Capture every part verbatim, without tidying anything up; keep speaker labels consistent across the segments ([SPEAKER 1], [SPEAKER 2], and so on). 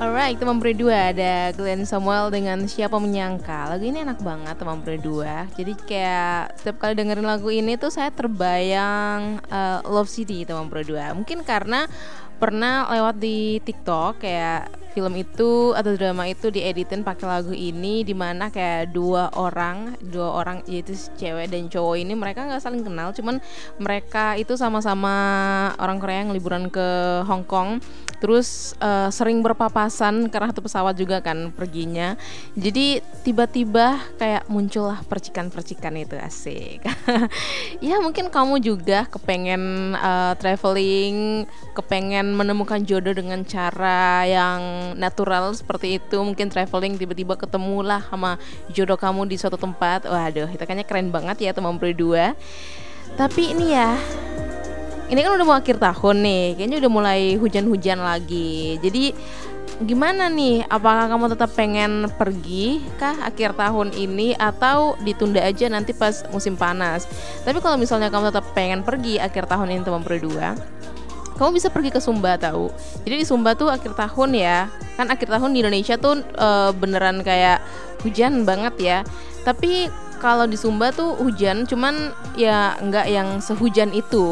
[SPEAKER 1] Alright, teman berdua ada Glenn Samuel dengan Siapa Menyangka. Lagu ini enak banget teman berdua. Jadi kayak setiap kali dengerin lagu ini tuh saya terbayang uh, Love City teman berdua. Mungkin karena pernah lewat di TikTok kayak film itu atau drama itu dieditin pakai lagu ini, dimana kayak dua orang dua orang yaitu si cewek dan cowok ini mereka nggak saling kenal, cuman mereka itu sama-sama orang Korea yang liburan ke Hong Kong, terus uh, sering berpapasan karena satu pesawat juga kan perginya. Jadi tiba-tiba kayak muncullah percikan-percikan itu, asik. Ya mungkin kamu juga kepengen uh, traveling, kepengen menemukan jodoh dengan cara yang natural seperti itu. Mungkin traveling tiba-tiba ketemulah sama jodoh kamu di suatu tempat. Waduh, itu kayaknya keren banget ya teman berdua. Tapi ini ya, ini kan udah mau akhir tahun nih, kayaknya udah mulai hujan-hujan lagi. Jadi gimana nih, apakah kamu tetap pengen pergi kah akhir tahun ini, atau ditunda aja nanti pas musim panas? Tapi kalau misalnya kamu tetap pengen pergi akhir tahun ini teman berdua, kamu bisa pergi ke Sumba tahu. Jadi di Sumba tuh akhir tahun ya, kan akhir tahun di Indonesia tuh e, beneran kayak hujan banget ya. Tapi kalau di Sumba tuh hujan, cuman ya nggak yang sehujan itu.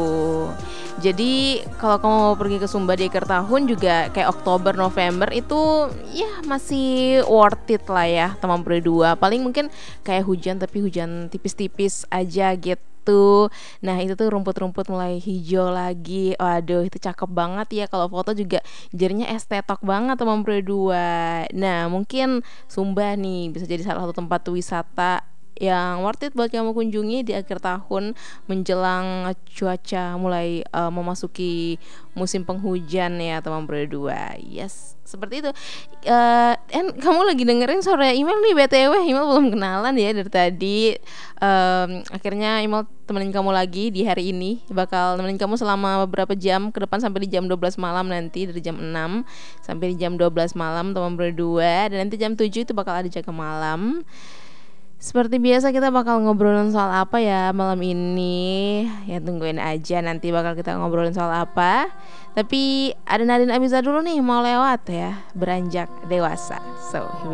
[SPEAKER 1] Jadi kalau kamu mau pergi ke Sumba di akhir tahun juga kayak Oktober, November itu ya masih worth it lah ya teman berdua. Paling mungkin kayak hujan tapi hujan tipis-tipis aja gitu. Nah itu tuh rumput-rumput mulai hijau lagi. Waduh itu cakep banget ya. Kalau foto juga jadinya estetok banget teman berdua. Nah mungkin Sumba nih bisa jadi salah satu tempat wisata yang worth it buat kamu kunjungi di akhir tahun menjelang cuaca mulai uh, memasuki musim penghujan ya teman berdua. Yes, seperti itu. Uh, and kamu lagi dengerin suara Email nih B T W. Email belum kenalan ya dari tadi. Um, akhirnya Email temenin kamu lagi di hari ini. Bakal temenin kamu selama beberapa jam ke depan sampai di jam dua belas malam nanti, dari jam enam sampai di jam dua belas malam teman berdua. Dan nanti jam tujuh itu bakal ada jaga malam. Seperti biasa kita bakal ngobrolin soal apa ya malam ini. Ya tungguin aja nanti bakal kita ngobrolin soal apa. Tapi ada Nadine Amiza dulu nih mau lewat ya, beranjak dewasa. So